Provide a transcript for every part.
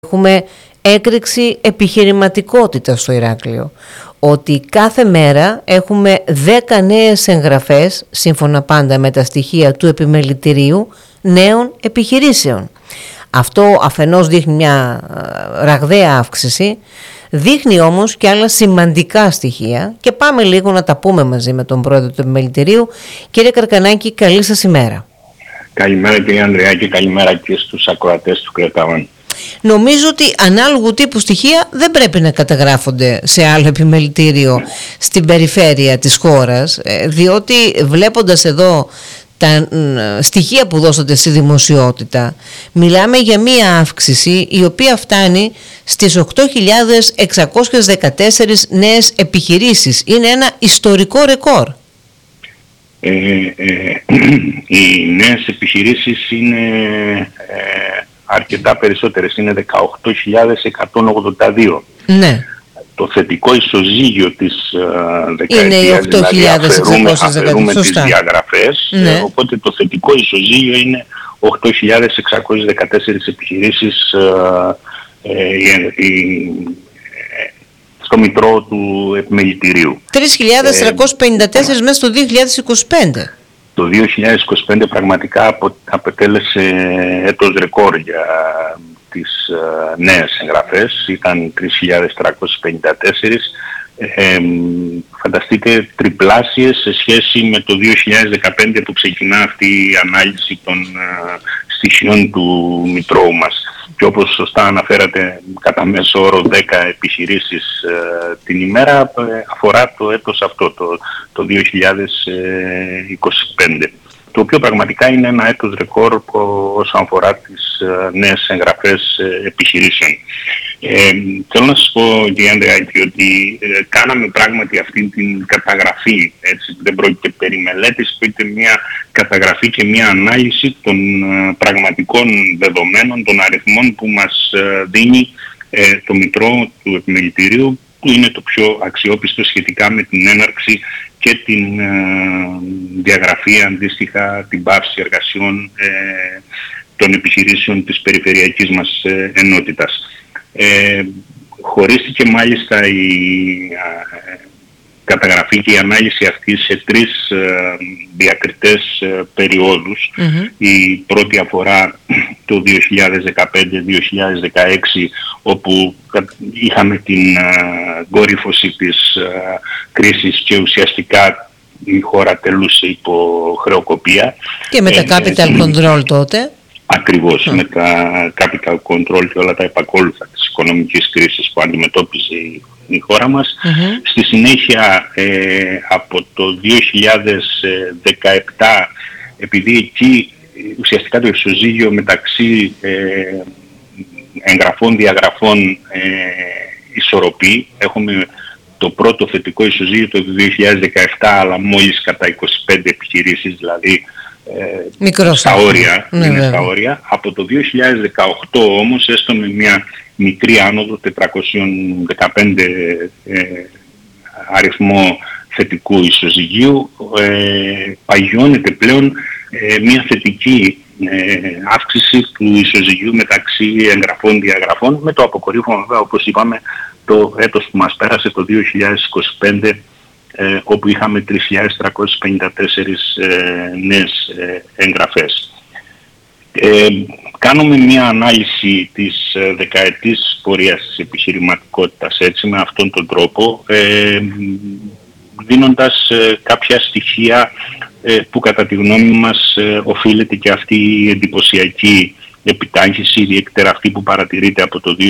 Έχουμε έκρηξη επιχειρηματικότητα στο Ηράκλειο. Ότι κάθε μέρα έχουμε 10 νέες εγγραφές, σύμφωνα πάντα με τα στοιχεία του επιμελητηρίου, νέων επιχειρήσεων. Αυτό αφενός δείχνει μια ραγδαία αύξηση, δείχνει όμως και άλλα σημαντικά στοιχεία και πάμε λίγο να τα πούμε μαζί με τον πρόεδρο του επιμελητηρίου. Κύριε Καρκανάκη, καλή σας ημέρα. Καλημέρα κύριε Ανδρεάκη, καλημέρα και στους ακροατές του Κρεταών. Νομίζω ότι ανάλογου τύπου στοιχεία δεν πρέπει να καταγράφονται σε άλλο επιμελητήριο στην περιφέρεια της χώρας, διότι βλέποντας εδώ τα στοιχεία που δώσατε στη δημοσιότητα, μιλάμε για μία αύξηση η οποία φτάνει στις 8.614 νέες επιχειρήσεις. Είναι ένα ιστορικό ρεκόρ. Οι νέες επιχειρήσεις είναι αρκετά περισσότερες, είναι 18.182. Ναι. Το θετικό ισοζύγιο της δεκαετίας, δηλαδή αφαιρούμε τις διαγραφές, ναι. Οπότε το θετικό ισοζύγιο είναι 8.614 επιχειρήσεις στο μητρό του επιμελητηρίου. 3.354 μέσα στο 2025. Το 2025 πραγματικά αποτέλεσε έτος ρεκόρ για τις νέες εγγραφές, ήταν 3.354, φανταστείτε τριπλάσιες σε σχέση με το 2015 που ξεκινά αυτή η ανάλυση των στοιχείων του μητρώου μας. Και όπως σωστά αναφέρατε, κατά μέσο όρο 10 επιχειρήσεις την ημέρα αφορά το έτος αυτό, το 2025. Το οποίο πραγματικά είναι ένα έτος ρεκόρ όσον αφορά τις νέες εγγραφές επιχειρήσεων. Θέλω να σας πω, κύριε Ανδρεάκη, ότι κάναμε πράγματι αυτή την καταγραφή, έτσι, δεν πρόκειται περί μελέτης, πρόκειται μια καταγραφή και μια ανάλυση των πραγματικών δεδομένων, των αριθμών που μας δίνει το μητρό του επιμελητηρίου, που είναι το πιο αξιόπιστο σχετικά με την έναρξη και την διαγραφή, αντίστοιχα την πάυση εργασιών των επιχειρήσεων της περιφερειακής μας ενότητας. Χωρίστηκε μάλιστα η καταγραφή και η ανάλυση αυτή σε 3 διακριτές περιόδους. Η πρώτη αφορά το 2015-2016, όπου είχαμε την κορύφωση της κρίσης και ουσιαστικά η χώρα τελούσε υπό χρεοκοπία. Και με τα capital control τότε. Ακριβώς, με τα capital control και όλα τα επακόλουθα της οικονομικής κρίσης που αντιμετώπιζε η χώρα μας. Στη συνέχεια, από το 2017, επειδή εκεί ουσιαστικά το ισοζύγιο μεταξύ εγγραφών, διαγραφών ισορροπεί, έχουμε το πρώτο θετικό ισοζύγιο το 2017, αλλά μόλις κατά 25 επιχειρήσεις, δηλαδή στα όρια, είναι στα όρια. Από το 2018 όμως, έστω με μια μικρή άνοδο, 415 αριθμό θετικού ισοζυγίου, παγιώνεται πλέον μια θετική αύξηση του ισοζυγίου μεταξύ εγγραφών-διαγραφών, με το αποκορύφωμα βέβαια, όπως είπαμε, το έτος που μας πέρασε, το 2025, όπου είχαμε 3.354 νέες εγγραφές. Κάνουμε μια ανάλυση της δεκαετής πορείας της επιχειρηματικότητας, έτσι, με αυτόν τον τρόπο, δίνοντας κάποια στοιχεία που κατά τη γνώμη μας οφείλεται και αυτή η εντυπωσιακή επιτάχυνση, ιδιαίτερα αυτή που παρατηρείται από το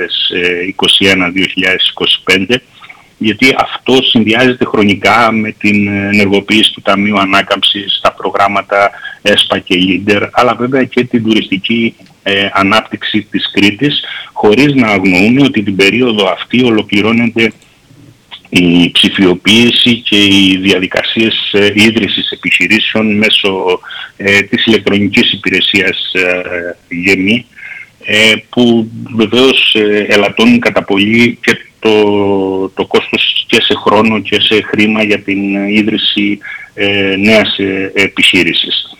2021-2025, γιατί αυτό συνδυάζεται χρονικά με την ενεργοποίηση του Ταμείου Ανάκαμψης, τα προγράμματα ΕΣΠΑ και ΛΙΝΤΕΡ, αλλά βέβαια και την τουριστική ανάπτυξη της Κρήτης, χωρίς να αγνοούμε ότι την περίοδο αυτή ολοκληρώνεται η ψηφιοποίηση και οι διαδικασίες ίδρυσης επιχειρήσεων μέσω της ηλεκτρονικής υπηρεσίας ΓΕΜΗ, που βεβαίως ελαττώνουν κατά πολύ και το κόστος και σε χρόνο και σε χρήμα για την ίδρυση νέας επιχείρησης.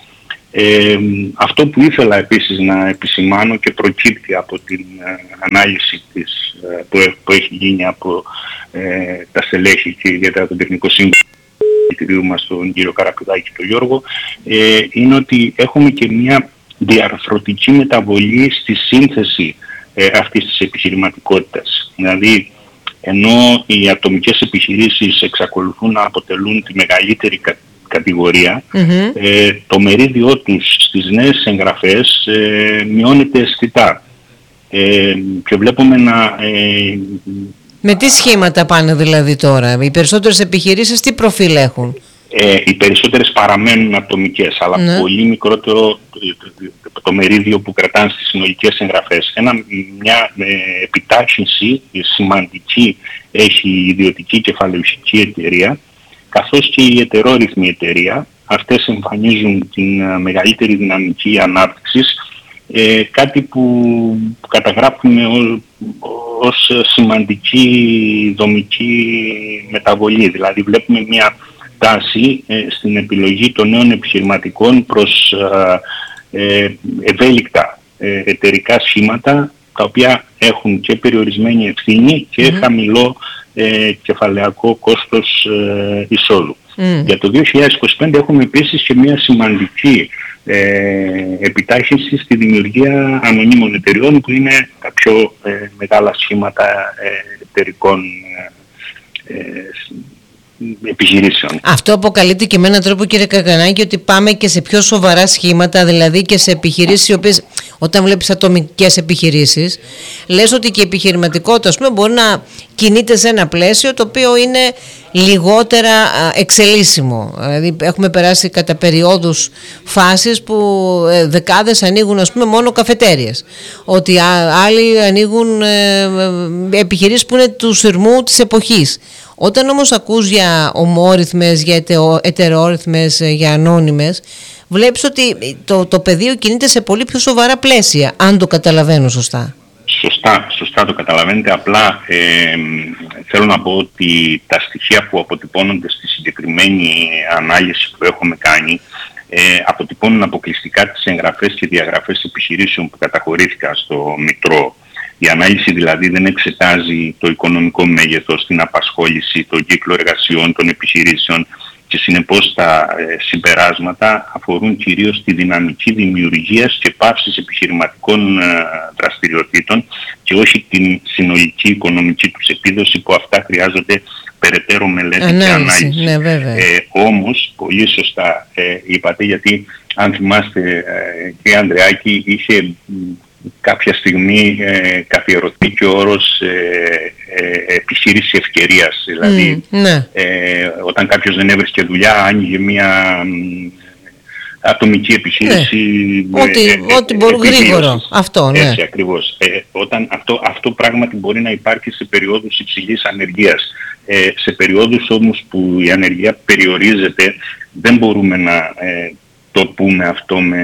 Αυτό που ήθελα επίσης να επισημάνω και προκύπτει από την ανάλυση που έχει γίνει από τα στελέχη και ιδιαίτερα τον τεχνικό σύμβουλο μας, τον κύριο Καραπηδάκη και τον Γιώργο, είναι ότι έχουμε και μια διαρθρωτική μεταβολή στη σύνθεση αυτής της επιχειρηματικότητας. Δηλαδή, ενώ οι ατομικές επιχειρήσεις εξακολουθούν να αποτελούν τη μεγαλύτερη κατηγορία, το μερίδιό τους στις νέες εγγραφές μειώνεται αισθητά. Και βλέπουμε να... Με τι σχήματα πάνε δηλαδή τώρα? Οι περισσότερες επιχειρήσεις τι προφίλ έχουν? Οι περισσότερες παραμένουν ατομικές, αλλά πολύ μικρότερο το μερίδιο που κρατάνε στις συνολικές εγγραφές. Μια επιτάχυνση σημαντική έχει η ιδιωτική κεφαλαιοχική εταιρεία, καθώς και η ετερόρυθμη εταιρεία. Αυτές εμφανίζουν την μεγαλύτερη δυναμική ανάπτυξης, κάτι που καταγράφουμε ως σημαντική δομική μεταβολή. Δηλαδή βλέπουμε μια τάση στην επιλογή των νέων επιχειρηματικών προς ευέλικτα εταιρικά σχήματα, τα οποία έχουν και περιορισμένη ευθύνη και χαμηλό κεφαλαιακό κόστος εισόδου. Για το 2025 έχουμε επίσης και μια σημαντική επιτάχυνση στη δημιουργία ανωνύμων εταιριών, που είναι τα πιο μεγάλα σχήματα εταιρικών επιχειρήσεων. Αυτό αποκαλύπτει και με έναν τρόπο, κύριε Κακανάκη, ότι πάμε και σε πιο σοβαρά σχήματα, δηλαδή και σε επιχειρήσεις οι οποίες, όταν βλέπεις ατομικές επιχειρήσεις, λες ότι και η επιχειρηματικότητα, ας πούμε, μπορεί να κινείται σε ένα πλαίσιο το οποίο είναι λιγότερα εξελίσσιμο. Δηλαδή έχουμε περάσει κατά περιόδους φάσεις που δεκάδες ανοίγουν, ας πούμε, μόνο καφετέριες, ότι άλλοι ανοίγουν επιχειρήσεις που είναι του σειρμού της εποχής. Όταν όμως ακούς για ομόρυθμες, για ετερόρυθμες, για ανώνυμες, βλέπεις ότι το πεδίο κινείται σε πολύ πιο σοβαρά πλαίσια, αν το καταλαβαίνω σωστά. Σωστά το καταλαβαίνετε. Απλά θέλω να πω ότι τα στοιχεία που αποτυπώνονται στη συγκεκριμένη ανάλυση που έχουμε κάνει αποτυπώνουν αποκλειστικά τις εγγραφές και διαγραφές επιχειρήσεων που καταχωρήθηκαν στο Μητρό. Η ανάλυση δηλαδή δεν εξετάζει το οικονομικό μέγεθος, την απασχόληση, τον κύκλο εργασιών των επιχειρήσεων, και συνεπώς τα συμπεράσματα αφορούν κυρίως τη δυναμική δημιουργίας και πάυσης επιχειρηματικών δραστηριοτήτων και όχι την συνολική οικονομική τους επίδοση, που αυτά χρειάζονται περαιτέρω μελέτη και ανάλυση. Ναι, όμως, πολύ σωστά είπατε, γιατί αν θυμάστε, κύριε Ανδρεάκη, είχε κάποια στιγμή καθιερωθεί και ο όρος επιχείρηση ευκαιρίας. Δηλαδή, όταν κάποιος δεν έβρισκε δουλειά, άνοιγε μια ατομική επιχείρηση. Ό,τι μπορεί γρήγορο. Αυτό, ναι. Έτσι ακριβώς. Αυτό πράγματι μπορεί να υπάρχει σε περιόδους υψηλής ανεργίας. Σε περιόδους όμως που η ανεργία περιορίζεται, δεν μπορούμε να το πούμε αυτό με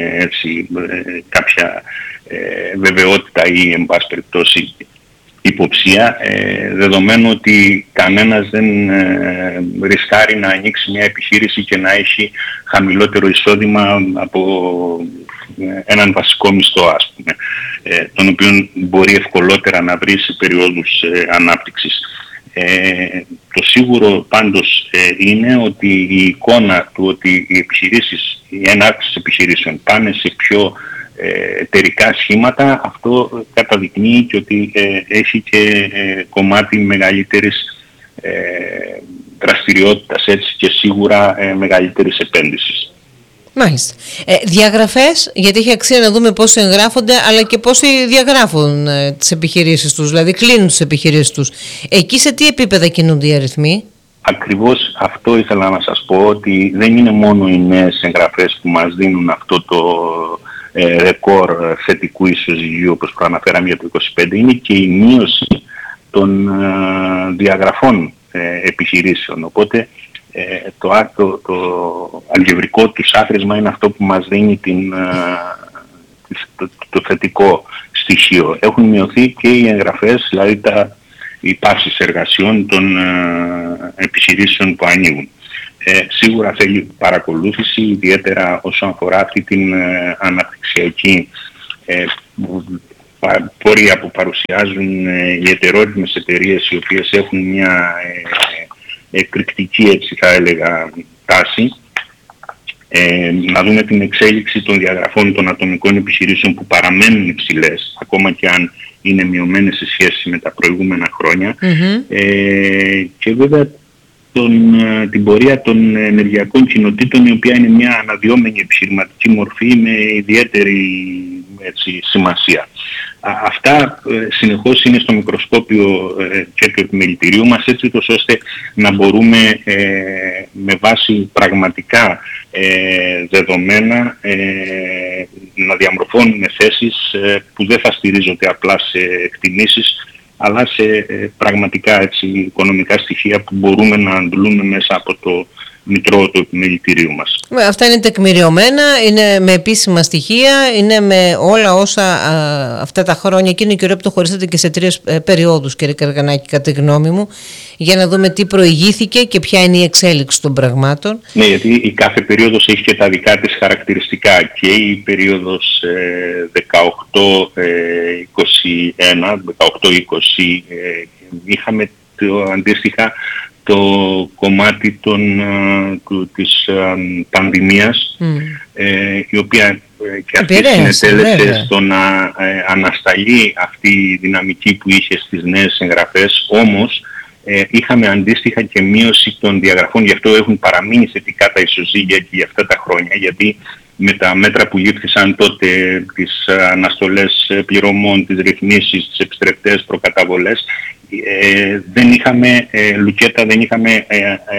κάποια βεβαιότητα ή εν πάση περιπτώσει υποψία, δεδομένου ότι κανένας δεν ρισκάρει να ανοίξει μια επιχείρηση και να έχει χαμηλότερο εισόδημα από έναν βασικό μισθό, ας πούμε, τον οποίο μπορεί ευκολότερα να βρει σε περιόδους ανάπτυξης. Το σίγουρο πάντως είναι ότι η εικόνα του ότι οι επιχειρήσεις, οι έναρξεις επιχειρήσεων πάνε σε πιο εταιρικά σχήματα, αυτό καταδεικνύει και ότι έχει και κομμάτι μεγαλύτερης δραστηριότητας, έτσι, και σίγουρα μεγαλύτερης επένδυσης. Μάλιστα. Διαγραφές, γιατί έχει αξία να δούμε πώς εγγράφονται, αλλά και πώς διαγράφουν τις επιχειρήσεις τους, δηλαδή κλείνουν τις επιχειρήσεις τους. Εκεί σε τι επίπεδα κινούνται οι αριθμοί? Ακριβώς αυτό ήθελα να σας πω, ότι δεν είναι μόνο οι νέες εγγραφές που μας δίνουν αυτό το ρεκόρ θετικού ισοζυγίου, όπως προαναφέραμε για το 2025, είναι και η μείωση των διαγραφών επιχειρήσεων. Οπότε το αλγεβρικό τους άθροισμα είναι αυτό που μας δίνει το θετικό στοιχείο. Έχουν μειωθεί και οι εγγραφές, δηλαδή οι πάυσεις εργασιών των επιχειρήσεων που ανοίγουν. Σίγουρα θέλει παρακολούθηση, ιδιαίτερα όσον αφορά αυτή την αναπτυξιακή πορεία που παρουσιάζουν οι ετερόρυθμες εταιρείες, οι οποίες έχουν μια εκρηκτική, έτσι θα έλεγα, τάση. Να δούμε την εξέλιξη των διαγραφών των ατομικών επιχειρήσεων που παραμένουν υψηλές, ακόμα και αν είναι μειωμένες σε σχέση με τα προηγούμενα χρόνια. Και βέβαια την πορεία των ενεργειακών κοινοτήτων, η οποία είναι μια αναδυόμενη επιχειρηματική μορφή με ιδιαίτερη σημασία. Αυτά συνεχώς είναι στο μικροσκόπιο και του επιμελητηρίου μας, έτσι ώστε να μπορούμε με βάση πραγματικά δεδομένα να διαμορφώνουμε θέσεις που δεν θα στηρίζονται απλά σε εκτιμήσεις, αλλά σε πραγματικά οικονομικά στοιχεία που μπορούμε να αντλούμε μέσα από το μητρό του επιμελητηρίου μας. Αυτά είναι τεκμηριωμένα, είναι με επίσημα στοιχεία, είναι με όλα όσα αυτά τα χρόνια, και είναι και ωραίο που το χωρίσατε και σε 3 περιόδους, κύριε Καρκανάκη, κατά τη γνώμη μου, για να δούμε τι προηγήθηκε και ποια είναι η εξέλιξη των πραγμάτων. Ναι, γιατί η κάθε περίοδος έχει και τα δικά της χαρακτηριστικά, και η περίοδος 18-20 είχαμε αντίστοιχα το κομμάτι της πανδημίας, η οποία και αυτή συνετέλεσε στο να ανασταλεί αυτή η δυναμική που είχε στις νέες εγγραφές. Όμως είχαμε αντίστοιχα και μείωση των διαγραφών, γι' αυτό έχουν παραμείνει θετικά τα ισοζύγια και για αυτά τα χρόνια, γιατί με τα μέτρα που λήφθησαν τότε, τις αναστολές πληρωμών, τις ρυθμίσεις, τις επιστρεπτές προκαταβολές, δεν είχαμε λουκέτα, δεν είχαμε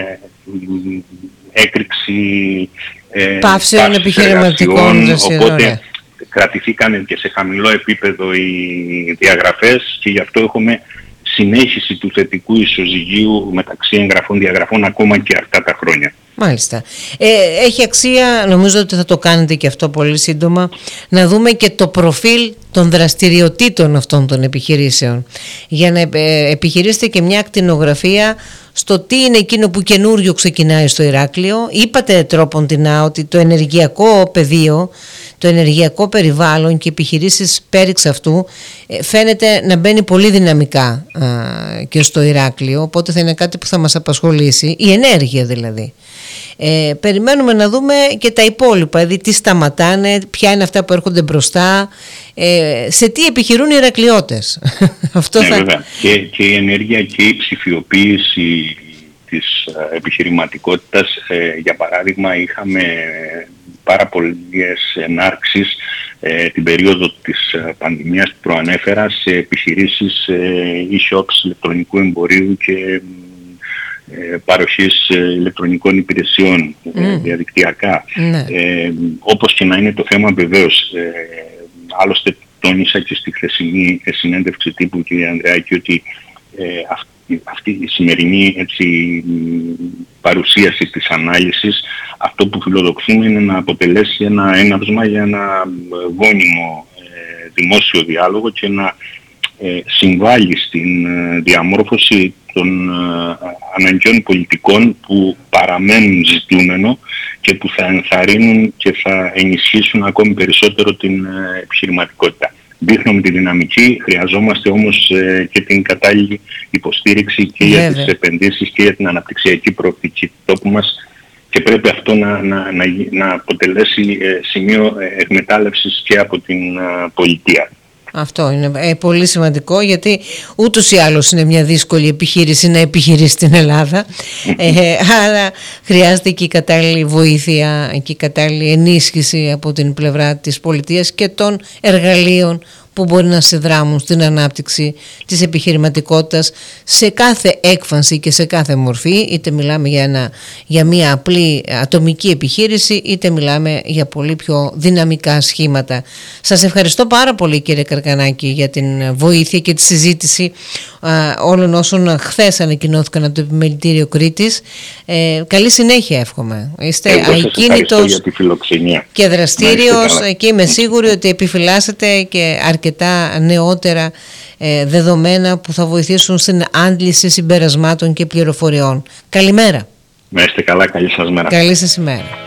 έκρηξη παύσεων επιχειρηματικών, οπότε κρατηθήκαν και σε χαμηλό επίπεδο οι διαγραφές, και γι' αυτό έχουμε συνέχιση του θετικού ισοζυγίου μεταξύ εγγραφών διαγραφών ακόμα και αυτά τα χρόνια. Μάλιστα. Έχει αξία, νομίζω ότι θα το κάνετε και αυτό πολύ σύντομα, να δούμε και το προφίλ των δραστηριοτήτων αυτών των επιχειρήσεων, για να επιχειρήσετε και μια ακτινογραφία στο τι είναι εκείνο που καινούριο ξεκινάει στο Ηράκλειο. Είπατε τρόποντινά ότι το ενεργειακό πεδίο, το ενεργειακό περιβάλλον και επιχειρήσεις πέριξ αυτού φαίνεται να μπαίνει πολύ δυναμικά και στο Ηράκλειο, οπότε θα είναι κάτι που θα μας απασχολήσει, η ενέργεια δηλαδή. Περιμένουμε να δούμε και τα υπόλοιπα, δηλαδή τι σταματάνε, ποια είναι αυτά που έρχονται μπροστά, σε τι επιχειρούν οι Ηρακλειώτες. Αυτό ναι, βέβαια. Και η ενέργεια και η ψηφιοποίηση της επιχειρηματικότητας, για παράδειγμα είχαμε πάρα πολλές ενάρξεις την περίοδο της πανδημίας που προανέφερα σε επιχειρήσεις e-shops ηλεκτρονικού εμπορίου και παροχής ηλεκτρονικών υπηρεσιών διαδικτυακά. Όπως και να είναι το θέμα, βεβαίως, άλλωστε τόνισα και στη χθεσινή συνέντευξη τύπου, κύριε Ανδρεάκη, ότι αυτή η σημερινή παρουσίαση της ανάλυσης, αυτό που φιλοδοξούμε είναι να αποτελέσει ένα έναυσμα για ένα γόνιμο δημόσιο διάλογο και να συμβάλλει στην διαμόρφωση των αναγκαίων πολιτικών που παραμένουν ζητούμενο και που θα ενθαρρύνουν και θα ενισχύσουν ακόμη περισσότερο την επιχειρηματικότητα. Δείχνουμε τη δυναμική, χρειαζόμαστε όμως και την κατάλληλη υποστήριξη και για τις επενδύσεις και για την αναπτυξιακή προοπτική του τόπου μας, και πρέπει αυτό να αποτελέσει σημείο εκμετάλλευσης και από την πολιτεία. Αυτό είναι πολύ σημαντικό, γιατί ούτως ή άλλως είναι μια δύσκολη επιχείρηση να επιχειρήσει στην Ελλάδα, άρα χρειάζεται και η κατάλληλη βοήθεια και η κατάλληλη ενίσχυση από την πλευρά της πολιτείας και των εργαλείων που μπορεί να συνδράμουν στην ανάπτυξη της επιχειρηματικότητας σε κάθε έκφανση και σε κάθε μορφή, είτε μιλάμε για μια απλή ατομική επιχείρηση, είτε μιλάμε για πολύ πιο δυναμικά σχήματα. Σας ευχαριστώ πάρα πολύ, κύριε Καρκανάκη, για την βοήθεια και τη συζήτηση όλων όσων χθες ανακοινώθηκαν από το Επιμελητήριο Κρήτης. Καλή συνέχεια εύχομαι. Είστε ακίνητος και δραστήριος και είμαι σίγουρη ότι επιφυλάσσετε και αρκετά νεότερα δεδομένα που θα βοηθήσουν στην άντληση συμπερασμάτων και πληροφοριών. Καλημέρα. Να είστε καλά, καλή σας μέρα. Καλή σας ημέρα.